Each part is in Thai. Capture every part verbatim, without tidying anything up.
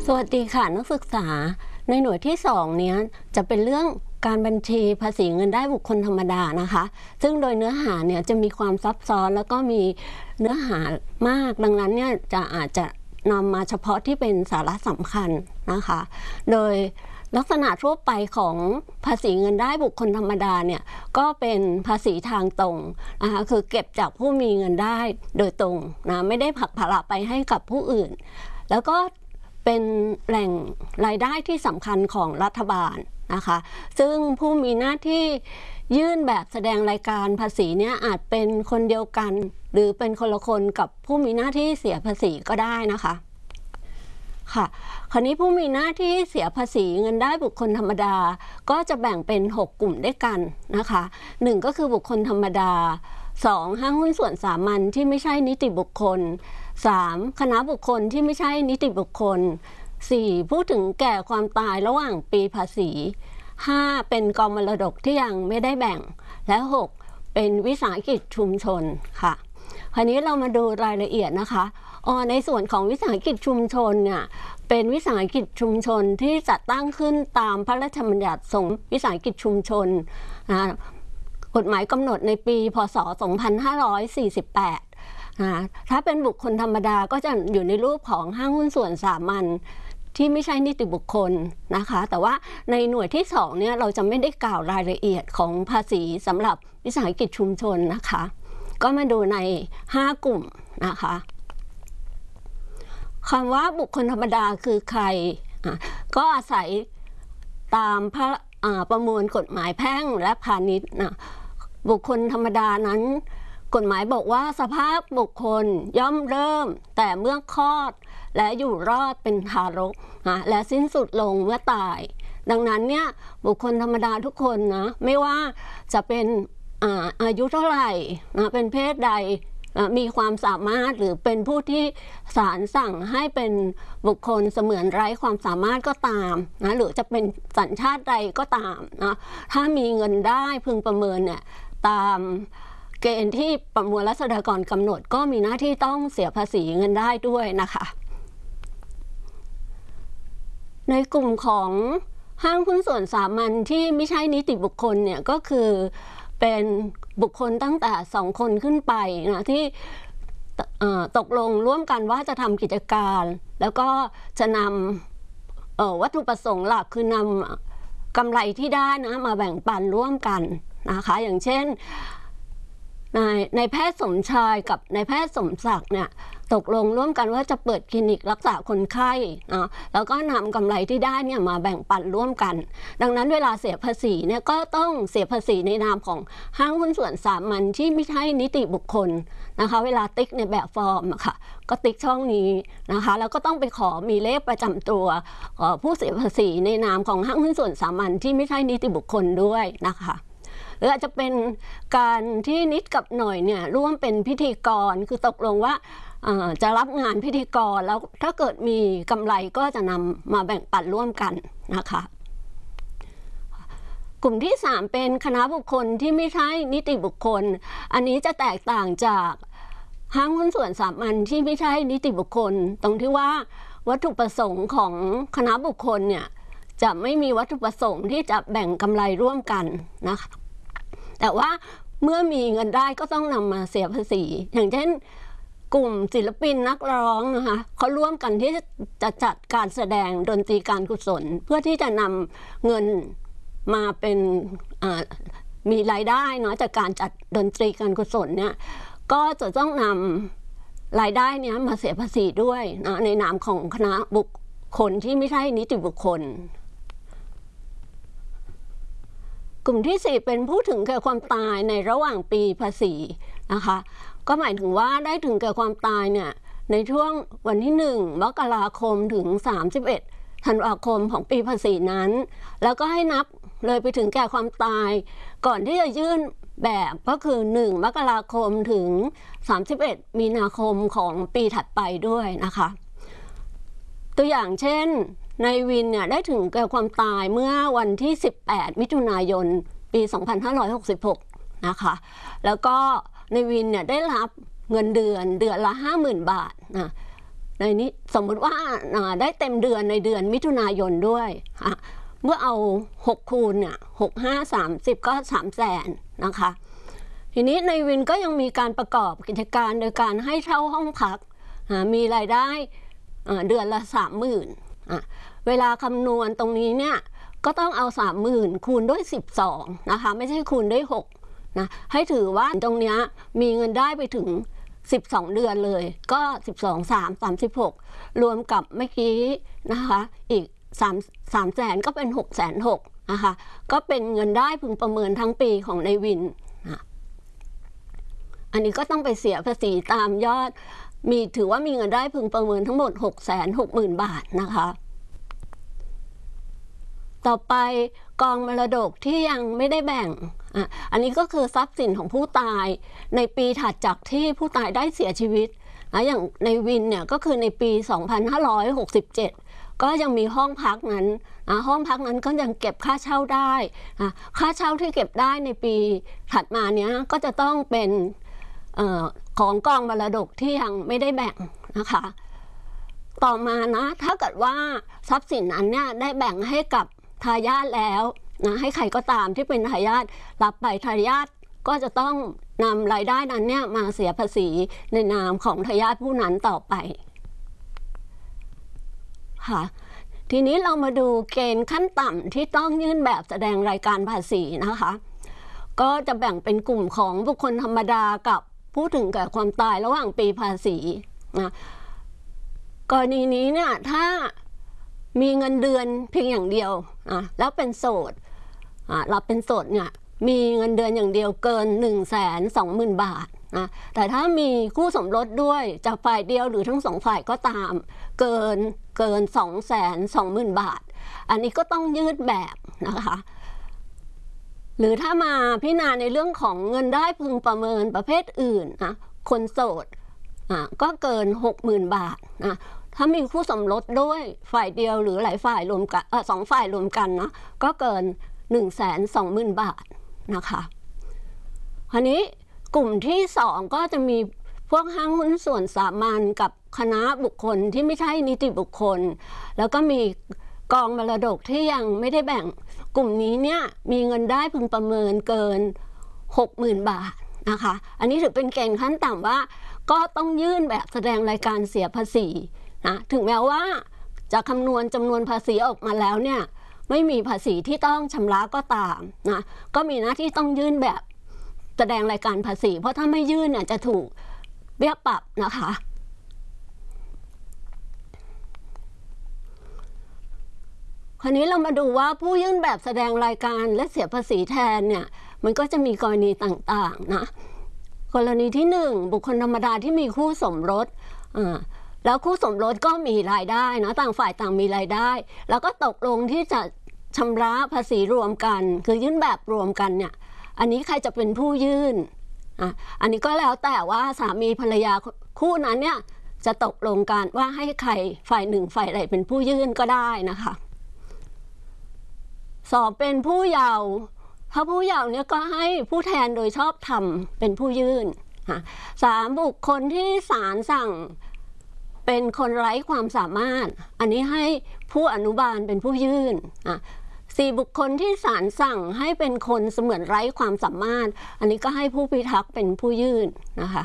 สวัสดีค่ะนักศึกษาในหน่วยที่สองเนี้ยจะเป็นเรื่องการบัญชีภาษีเงินได้บุคคลธรรมดานะคะซึ่งโดยเนื้อหาเนี่ยจะมีความซับซ้อนแล้วก็มีเนื้อหามากดังนั้นเนี่ยจะอาจจะนำมาเฉพาะที่เป็นสาระสำคัญนะคะโดยลักษณะทั่วไปของภาษีเงินได้บุคคลธรรมดาเนี่ยก็เป็นภาษีทางตรงนะคะคือเก็บจากผู้มีเงินได้โดยตรงนะไม่ได้ผลักภาระไปให้กับผู้อื่นแล้วก็เป็นแหล่งรายได้ที่สำคัญของรัฐบาลนะคะซึ่งผู้มีหน้าที่ยื่นแบบแสดงรายการภาษีเนี่ยอาจเป็นคนเดียวกันหรือเป็นคนละคนกับผู้มีหน้าที่เสียภาษีก็ได้นะคะค่ะคราวนี้ผู้มีหน้าที่เสียภาษีเงินได้บุคคลธรรมดาก็จะแบ่งเป็นหกกลุ่มด้วยกันนะคะหนึ่งก็คือบุคคลธรรมดาสองห้างหุ้นส่วนสามัญที่ไม่ใช่นิติบุคคลสามคณะบุคคลที่ไม่ใช่นิติบุคคลสี่พูดถึงแก่ความตายระหว่างปีภาษีห้าเป็นกองมรดกที่ยังไม่ได้แบ่งและหกเป็นวิสาหกิจชุมชนค่ะคราวนี้เรามาดูรายละเอียดนะคะอ๋อในส่วนของวิสาหกิจชุมชนเนี่ยเป็นวิสาหกิจชุมชนที่จัดตั้งขึ้นตามพระราชบัญญัติส่งวิสาหกิจชุมชนนะกฎหมายกำหนดในปีพ.ศ. สองพันห้าร้อยสี่สิบแปดนะถ้าเป็นบุคคลธรรมดาก็จะอยู่ในรูปของห้างหุ้นส่วนสามัญที่ไม่ใช่นิติบุคคลนะคะแต่ว่าในหน่วยที่สองเนี่ยเราจะไม่ได้กล่าวรายละเอียดของภาษีสำหรับวิสาหกิจชุมชนนะคะก็มาดูในห้ากลุ่มนะคะคำว่าบุคคลธรรมดาคือใครก็อาศัยตามพระประมวลกฎหมายแพ่งและพาณิชย์นะบุคคลธรรมดานั้นกฎหมายบอกว่าสภาพบุคคลย่อมเริ่มแต่เมื่อคลอดและอยู่รอดเป็นทารกนะและสิ้นสุดลงเมื่อตายดังนั้นเนี่ยบุคคลธรรมดาทุกคนนะไม่ว่าจะเป็นอาอายุเท่าไหร่นะเป็นเพศใดมีความสามารถหรือเป็นผู้ที่ศาลสั่งให้เป็นบุคคลเสมือนไร้ความสามารถก็ตามนะหรือจะเป็นสัญชาติใดก็ตามนะถ้ามีเงินได้พึงประเมินเนี่ยตามเกณฑ์ที่ประมวลรัษฎากรกำหนดก็มีหน้าที่ต้องเสียภาษีเงินได้ด้วยนะคะในกลุ่มของห้างหุ้นส่วนสามัญที่ไม่ใช่นิติบุคคลเนี่ยก็คือเป็นบุคคลตั้งแต่สองคนขึ้นไปนะที่ตกลงร่วมกันว่าจะทำกิจการแล้วก็จะนำวัตถุประสงค์หลักคือนำกำไรที่ได้นะมาแบ่งปันร่วมกันนะคะอย่างเช่นนายนายแพทย์สมชายกับนายแพทย์สมศักดิ์เนี่ยตกลงร่วมกันว่าจะเปิดคลินิกรักษาคนไข้นะแล้วก็นำกำไรที่ได้เนี่ยมาแบ่งปันร่วมกันดังนั้นเวลาเสียภาษีเนี่ยก็ต้องเสียภาษีในนามของห้างหุ้นส่วนสามัญที่ไม่ใช่นิติบุคคลนะคะเวลาติ๊กในแบบฟอร์มอะค่ะก็ติ๊กช่องนี้นะคะแล้วก็ต้องไปขอมีเลขประจำตัวผู้เสียภาษีในนามของห้างหุ้นส่วนสามัญที่ไม่ใช่นิติบุคคลด้วยนะคะหรืออาจจะเป็นการที่นิดกับหน่อยเนี่ยร่วมเป็นพิธีกรคือตกลงว่าจะรับงานพิธีกรแล้วถ้าเกิดมีกำไรก็จะนำมาแบ่งปันร่วมกันนะคะกลุ่มที่สามเป็นคณะบุคคลที่ไม่ใช่นิติบุคคลอันนี้จะแตกต่างจากห้างหุ้นส่วนสามัญที่ไม่ใช่นิติบุคคลตรงที่ว่าวัตถุประสงค์ของคณะบุคคลเนี่ยจะไม่มีวัตถุประสงค์ที่จะแบ่งกำไรร่วมกันนะคะแต่ว่าเมื่อมีเงินได้ก็ต้องนำมาเสียภาษีอย่างเช่นกลุ่มศิลปินนักร้องนะคะเขาร่วมกันที่จะจัดการแสดงดนตรีการกุศลเพื่อที่จะนำเงินมาเป็นมีรายได้เนาะจากการจัดดนตรีการกุศลเนี่ยก็จะต้องนำรายได้เนี้ยมาเสียภาษีด้วยนะในนามของคณะบุคคลที่ไม่ใช่นิติบุคคลกลุ่มที่สี่เป็นผู้ถึงแก่ความตายในระหว่างปีภาษีนะคะก็หมายถึงว่าได้ถึงแก่ความตายเนี่ยในช่วงวันที่หนึ่งมกราคมถึงสามสิบเอ็ดธันวาคมของปีภาษีนั้นแล้วก็ให้นับเลยไปถึงแก่ความตายก่อนที่จะยื่นแบบก็คือหนึ่งมกราคมถึงสามสิบเอ็ดมีนาคมของปีถัดไปด้วยนะคะตัวอย่างเช่นนายวินเนี่ยได้ถึงแก่ความตายเมื่อวันที่สิบแปดมิถุนายนปีสองพันห้าร้อยหกสิบหกนะคะแล้วก็นายวินเนี่ยได้รับเงินเดือนเดือนละ ห้าหมื่น บาทนะในนี้สมมุติว่าได้เต็มเดือนในเดือนมิถุนายนด้วยเมื่อเอาหกคูณเนี่ยหกห้าสามสิบก็สามแสนนะคะทีนี้ในวินก็ยังมีการประกอบกิจการโดยการให้เช่าห้องพักมีรายได้เดือนละสามหมื่นเวลาคำนวณตรงนี้เนี่ยก็ต้องเอาสามหมื่นคูณด้วยสิบสองนะคะไม่ใช่คูณด้วยหกนะให้ถือว่าตรงนี้มีเงินได้ไปถึงสิบสองเดือนเลยก็สิบสอง สาม สามสิบหกรวมกับเมื่อกี้นะคะอีก3 3แสนก็เป็นหกแสนหกนะคะก็เป็นเงินได้พึงประเมินทั้งปีของในวินนะอันนี้ก็ต้องไปเสียภาษีตามยอดมีถือว่ามีเงินได้พึงประเมินทั้งหมด หกแสนหกหมื่น บาทนะคะต่อไปกองมรดกที่ยังไม่ได้แบ่งอ่ะอันนี้ก็คือทรัพย์สินของผู้ตายในปีถัดจากที่ผู้ตายได้เสียชีวิตนะอย่างในวินเนี่ยก็คือในปี สองพันห้าร้อยหกสิบเจ็ด ก็ยังมีห้องพักนั้นนะห้องพักนั้นก็ยังเก็บค่าเช่าได้นะค่าเช่าที่เก็บได้ในปีถัดมาเนี้ยก็จะต้องเป็นเอ่อของกองมรดกที่ยังไม่ได้แบ่งนะคะต่อมานะถ้าเกิดว่าทรัพย์สินนั้นเนี่ยได้แบ่งให้กับทายาทแล้วนะให้ใครก็ตามที่เป็นทายาทรับไปทายาทก็จะต้องนำรายได้นั้นเนี่ยมาเสียภาษีในนามของทายาทผู้นั้นต่อไปค่ะทีนี้เรามาดูเกณฑ์ขั้นต่ำที่ต้องยื่นแบบแสดงรายการภาษีนะคะก็จะแบ่งเป็นกลุ่มของบุคคลธรรมดากับผู้ถึงแก่ความตายระหว่างปีภาษีนะกรณีนี้เนี่ยถ้ามีเงินเดือนเพียงอย่างเดียวอ่ะแล้วเป็นโสดอ่ะเราเป็นโสดเนี่ยมีเงินเดือนอย่างเดียวเกิน หนึ่งแสนสองหมื่น บาทนะแต่ถ้ามีคู่สมรสด้วยจากฝ่ายเดียวหรือทั้งสองฝ่ายก็ตามเกินเกิน สองแสนสองหมื่น บาทอันนี้ก็ต้องยืดแบบนะคะหรือถ้ามาพิจารณาในเรื่องของเงินได้พึงประเมินประเภทอื่นนะคนโสดอ่ะก็เกิน หกหมื่น บาทนะถ้ามีคู่สมรสด้วยฝ่ายเดียวหรือหลายฝ่ายรวมกันเออสองฝ่ายรวมกันนะก็เกิน หนึ่งแสนสองหมื่น บาทนะคะคราวนี้กลุ่มที่สองก็จะมีพวกห้างหุ้นส่วนสามัญกับคณะบุคคลที่ไม่ใช่นิติบุคคลแล้วก็มีกองมรดกที่ยังไม่ได้แบ่งกลุ่มนี้เนี่ยมีเงินได้พึงประเมินเกิน หกหมื่น บาทนะคะอันนี้ถือเป็นเกณฑ์ขั้นต่ำว่าก็ต้องยื่นแบบแสดงรายการเสียภาษีนะถึงแม้ว่าจะคำนวณจำนวนภาษีออกมาแล้วเนี่ยไม่มีภาษีที่ต้องชำระก็ตามนะก็มีหน้าที่ต้องยื่นแบบแสดงรายการภาษีเพราะถ้าไม่ยื่นเนี่ยจะถูกเบี้ยปรับนะคะคราวนี้เรามาดูว่าผู้ยื่นแบบแสดงรายการและเสียภาษีแทนเนี่ยมันก็จะมีกรณีต่างๆนะกรณีที่หนึ่งบุคคลธรรมดาที่มีคู่สมรสอ่าแล้วคู่สมรสก็มีรายได้นะต่างฝ่ายต่างมีรายได้แล้วก็ตกลงที่จะชำระภาษีรวมกันคือยื่นแบบรวมกันเนี่ยอันนี้ใครจะเป็นผู้ยื่นอ่ะอันนี้ก็แล้วแต่ว่าสามีภรรยาคู่นั้นเนี่ยจะตกลงกันว่าให้ใครฝ่ายหนึ่งฝ่ายใดเป็นผู้ยื่นก็ได้นะคะสอบเป็นผู้เยาว์ถ้าผู้เยาว์เนี่ยก็ให้ผู้แทนโดยชอบธรรมเป็นผู้ยื่นสามบุคคลที่ศาลสั่งเป็นคนไร้ความสามารถอันนี้ให้ผู้อนุบาลเป็นผู้ยื่นอ่ะสี่บุคคลที่ศาลสั่งให้เป็นคนเสมือนไร้ความสามารถอันนี้ก็ให้ผู้พิทักษ์เป็นผู้ยื่นนะคะ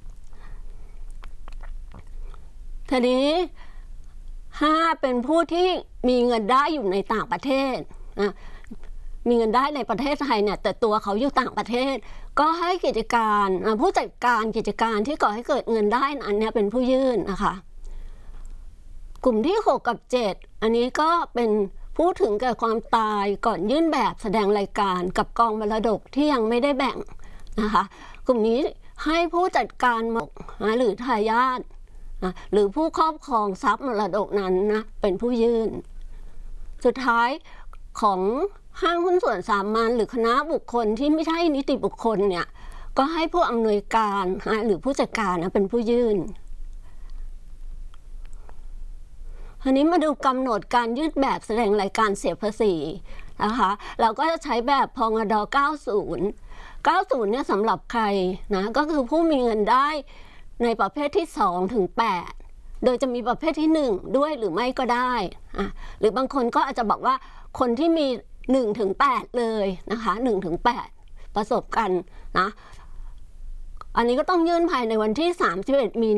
ทีนี้ห้าเป็นผู้ที่มีเงินได้อยู่ในต่างประเทศอ่ะมีเงินได้ในประเทศไทยเนี่ยแต่ตัวเขาอยู่ต่างประเทศก็ให้กิจการผู้จัดการกิจการที่ก่อให้เกิดเงินได้นั้นเนี่ยเป็นผู้ยื่นนะคะกลุ่มที่หกกับเจ็ดอันนี้ก็เป็นผู้ถึงแก่ความตายก่อนยื่นแบบแสดงรายการกับกองมรดกที่ยังไม่ได้แบ่งนะคะกลุ่มนี้ให้ผู้จัดการมรดกหรือทายาทหรือผู้ครอบครองทรัพย์มรดกนั้นนะเป็นผู้ยื่นสุดท้ายของห้างหุ้นส่วนสามัญหรือคณะบุคคลที่ไม่ใช่นิติบุคคลเนี่ยก็ให้ผู้อำนวยการหรือผู้จัดการนะเป็นผู้ยื่นทีนี้มาดูกำหนดการยื่นแบบแสดงรายการเสียภาษีนะคะเราก็จะใช้แบบพงดเก้าสิบ เก้าสิบเนี่ยสำหรับใครนะก็คือผู้มีเงินได้ในประเภทที่สองถึงแปดโดยจะมีประเภทที่หนึ่งด้วยหรือไม่ก็ได้อ่ะหรือบางคนก็อาจจะบอกว่าคนที่มีหนึ่งถึงแปดเลยนะคะหนึ่งถึงแปดประสบกันนะอันนี้ก็ต้องยื่นภายในวันที่สามสิบเอ็ดมี